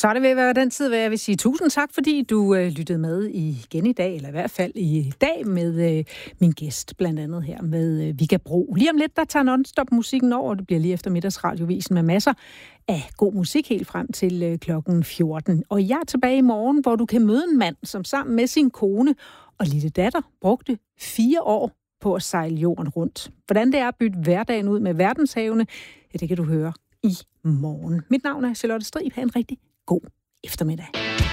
Så er det ved at være den tid, hvor jeg vil sige tusind tak, fordi du lyttede med igen i dag, eller i hvert fald i dag med min gæst, blandt andet her med Vigga Bro. Lige om lidt, der tager non-stop musikken over, det bliver lige efter middagsradiovisen med masser af god musik helt frem til klokken 14. Og jeg er tilbage i morgen, hvor du kan møde en mand, som sammen med sin kone og lille datter brugte 4 år på at sejle jorden rundt. Hvordan det er at bytte hverdagen ud med verdenshavene, ja, det kan du høre i morgen. Mit navn er Charlotte Strib. Ha' en rigtig god eftermiddag.